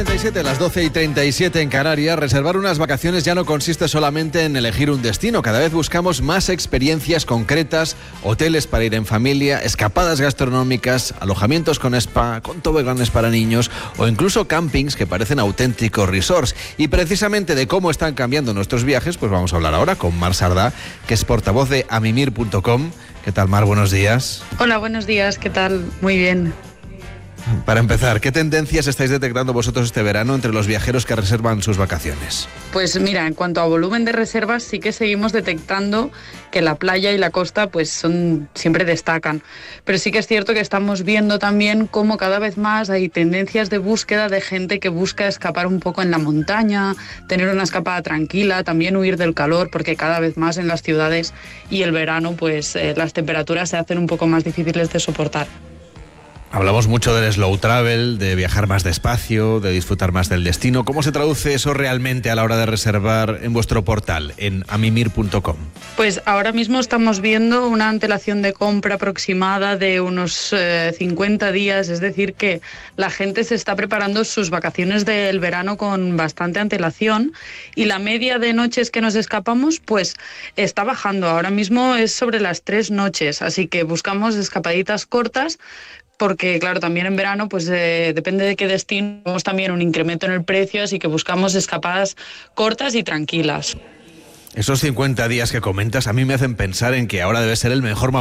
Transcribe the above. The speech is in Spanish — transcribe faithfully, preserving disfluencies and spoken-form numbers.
treinta y siete, las doce y treinta y siete en Canarias. Reservar unas vacaciones ya no consiste solamente en elegir un destino. Cada vez buscamos más experiencias concretas, hoteles para ir en familia, escapadas gastronómicas, alojamientos con spa, con toboganes para niños o incluso campings que parecen auténticos resorts. Y precisamente de cómo están cambiando nuestros viajes, pues vamos a hablar ahora con Mar Sardá, que es portavoz de amimir punto com. ¿Qué tal, Mar? Buenos días. Hola, buenos días. ¿Qué tal? Muy bien. Para empezar, ¿qué tendencias estáis detectando vosotros este verano entre los viajeros que reservan sus vacaciones? Pues mira, en cuanto a volumen de reservas, sí que seguimos detectando que la playa y la costa pues son siempre destacan. Pero sí que es cierto que estamos viendo también cómo cada vez más hay tendencias de búsqueda de gente que busca escapar un poco en la montaña, tener una escapada tranquila, también huir del calor, porque cada vez más en las ciudades y el verano pues eh, las temperaturas se hacen un poco más difíciles de soportar. Hablamos mucho del slow travel, de viajar más despacio, de disfrutar más del destino. ¿Cómo se traduce eso realmente a la hora de reservar en vuestro portal, en amimir punto com? Pues ahora mismo estamos viendo una antelación de compra aproximada de unos eh, cincuenta días, es decir, que la gente se está preparando sus vacaciones del verano con bastante antelación y la media de noches que nos escapamos pues está bajando. Ahora mismo es sobre las tres noches, así que buscamos escapaditas cortas, porque claro, también en verano pues eh, depende de qué destino, tenemos también un incremento en el precio, así que buscamos escapadas cortas y tranquilas. Esos cincuenta días que comentas a mí me hacen pensar en que ahora debe ser el mejor momento